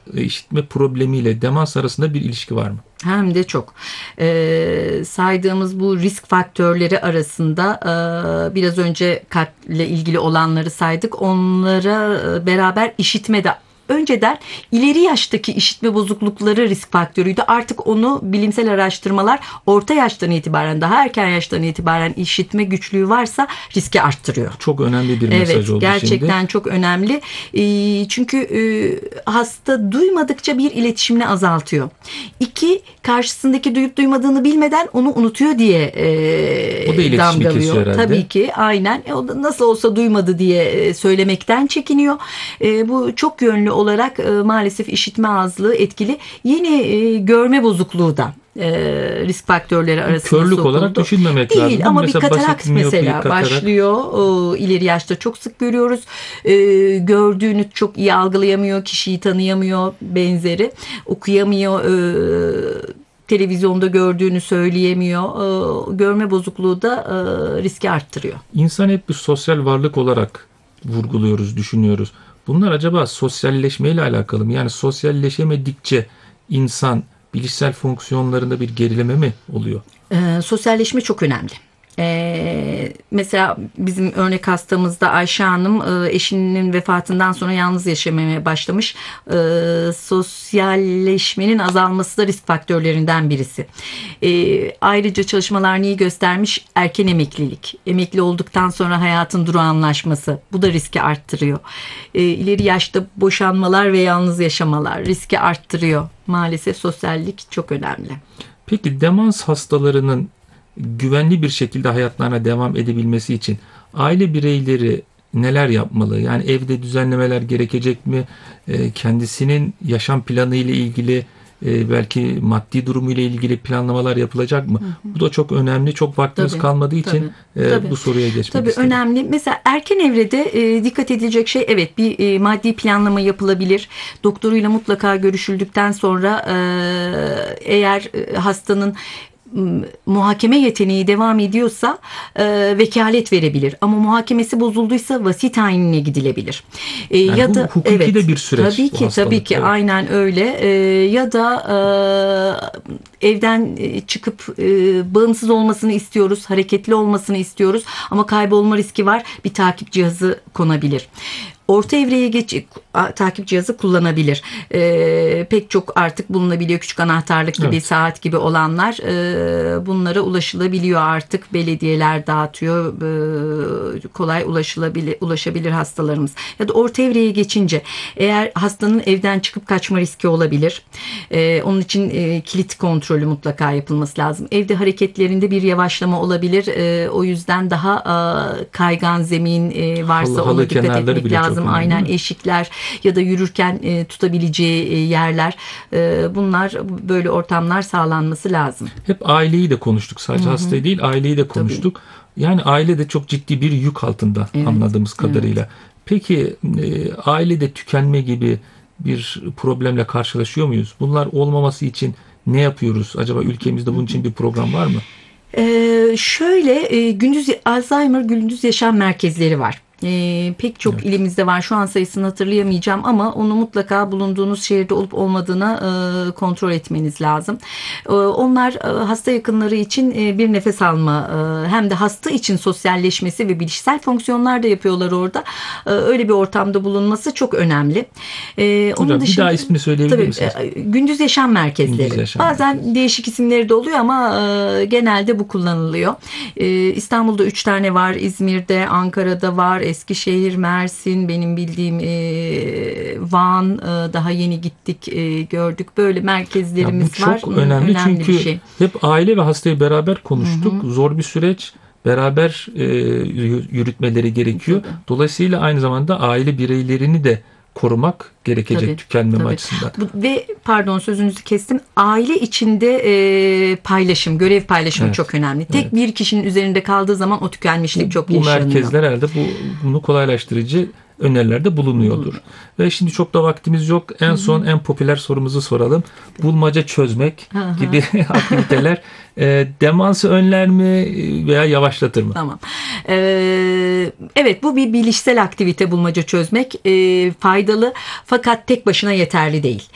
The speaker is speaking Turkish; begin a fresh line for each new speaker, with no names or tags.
işitme problemiyle demans arasında bir ilişki var mı?
Hem de çok. Saydığımız bu risk faktörleri arasında biraz önce kalple ilgili olanları saydık. Onlara beraber işitme de önceden ileri yaştaki işitme bozuklukları risk faktörüydü. Artık onu bilimsel araştırmalar orta yaştan itibaren, daha erken yaştan itibaren işitme güçlüğü varsa riski arttırıyor.
Çok önemli bir mesaj oldu şimdi.
Evet, gerçekten çok önemli. Çünkü hasta duymadıkça bir, iletişimini azaltıyor. İki, karşısındaki duyup duymadığını bilmeden onu unutuyor diye
o da iletişimi kesiyor herhalde.
Tabii ki, aynen. O da nasıl olsa duymadı diye söylemekten çekiniyor. Bu çok yönlü olarak maalesef işitme azlığı etkili. Yeni görme bozukluğu da risk faktörleri arasında
körlük
sokuldu.
olarak düşünmemek
değil,
lazım.
Ama
mesela
bir katarakt mesela başlıyor. İleri yaşta çok sık görüyoruz. Gördüğünü çok iyi algılayamıyor, kişiyi tanıyamıyor, benzeri. Okuyamıyor, televizyonda gördüğünü söyleyemiyor. Görme bozukluğu da riski arttırıyor.
İnsan hep bir sosyal varlık olarak vurguluyoruz, düşünüyoruz. Bunlar acaba sosyalleşmeyle alakalı mı? Yani sosyalleşemedikçe insan bilişsel fonksiyonlarında bir gerileme mi oluyor?
Sosyalleşme çok önemli. Mesela bizim örnek hastamızda Ayşe Hanım eşinin vefatından sonra yalnız yaşamaya başlamış. Sosyalleşmenin azalması da risk faktörlerinden birisi. Ayrıca çalışmalar neyi göstermiş? Erken emeklilik. Emekli olduktan sonra hayatın durağanlaşması. Bu da riski arttırıyor. İleri yaşta boşanmalar ve yalnız yaşamalar riski arttırıyor. Maalesef sosyallik çok önemli.
Peki demans hastalarının güvenli bir şekilde hayatlarına devam edebilmesi için aile bireyleri neler yapmalı? Yani evde düzenlemeler gerekecek mi? Kendisinin yaşam planı ile ilgili belki maddi durumu ile ilgili planlamalar yapılacak mı? Bu da çok önemli. Çok vaktimiz kalmadığı için bu soruya geçmek istedim.
Önemli. Mesela erken evrede dikkat edilecek şey, evet, bir maddi planlama yapılabilir. Doktoruyla mutlaka görüşüldükten sonra eğer hastanın muhakeme yeteneği devam ediyorsa vekalet verebilir. Ama muhakemesi bozulduysa vasi tayinine gidilebilir.
Yani ya da hukuki de bir süreç.
Tabii ki, evet. Aynen öyle. Ya da evden çıkıp bağımsız olmasını istiyoruz, hareketli olmasını istiyoruz ama kaybolma riski var. Bir takip cihazı konabilir. Orta evreye takip cihazı kullanabilir. Pek çok artık bulunabiliyor. Küçük anahtarlık gibi, evet, saat gibi olanlar. Bunlara ulaşılabiliyor artık. Belediyeler dağıtıyor. Kolay ulaşabilir hastalarımız. Ya da orta evreye geçince eğer hastanın evden çıkıp kaçma riski olabilir. Onun için kilit kontrolü mutlaka yapılması lazım. Evde hareketlerinde bir yavaşlama olabilir. O yüzden daha kaygan zemin varsa ona dikkat etmek lazım. Aynen, eşikler ya da yürürken tutabileceği yerler, bunlar, böyle ortamlar sağlanması lazım.
Hep aileyi de konuştuk, sadece hastayı değil, aileyi de konuştuk. Tabii. Yani aile de çok ciddi bir yük altında, evet, anladığımız kadarıyla. Evet. Peki ailede tükenme gibi bir problemle karşılaşıyor muyuz? Bunlar olmaması için ne yapıyoruz? Acaba ülkemizde bunun için bir program var mı?
Alzheimer gündüz yaşam merkezleri var. Pek çok, evet, ilimizde var. Şu an sayısını hatırlayamayacağım ama onu mutlaka bulunduğunuz şehirde olup olmadığına kontrol etmeniz lazım. Onlar hasta yakınları için bir nefes alma, hem de hasta için sosyalleşmesi ve bilişsel fonksiyonlar da yapıyorlar orada. Öyle bir ortamda bulunması çok önemli.
Hocam bir daha ismini söyleyebilir misiniz?
Gündüz yaşam merkezleri. Bazen değişik isimleri de oluyor ama genelde bu kullanılıyor. İstanbul'da 3 tane var, İzmir'de, Ankara'da var, Eskişehir, Mersin, benim bildiğim Van, daha yeni gittik, gördük. Böyle merkezlerimiz var.
Bu çok önemli çünkü bir şey. Hep aile ve hastayı beraber konuştuk. Zor bir süreç. Beraber yürütmeleri gerekiyor. Dolayısıyla aynı zamanda aile bireylerini de korumak gerekecek, tükenmeme açısından.
Ve pardon, sözünüzü kestim. Aile içinde paylaşım, görev paylaşımı, evet, çok önemli. Tek bir kişinin üzerinde kaldığı zaman o tükenmişlik çok yaşanıyor. Bu
merkezler herhalde bunu kolaylaştırıcı önerilerde bulunuyordur. Ve şimdi çok da vaktimiz yok. En son en popüler sorumuzu soralım. Bulmaca çözmek gibi aktiviteler demansı önler mi veya yavaşlatır mı?
Tamam. Evet, bu bir bilişsel aktivite, bulmaca çözmek faydalı fakat tek başına yeterli değil.